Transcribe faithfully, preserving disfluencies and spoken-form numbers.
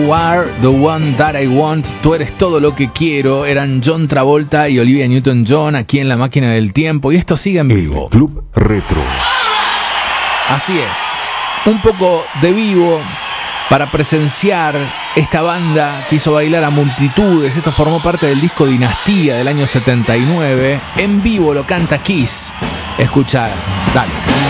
You are the one that I want, tú eres todo lo que quiero. Eran John Travolta y Olivia Newton-John aquí en La Máquina del Tiempo, y esto sigue en vivo. El Club Retro. Así es, un poco de vivo para presenciar esta banda que hizo bailar a multitudes. Esto formó parte del disco Dinastía del año setenta y nueve. En vivo lo canta Kiss. Escuchar, dale.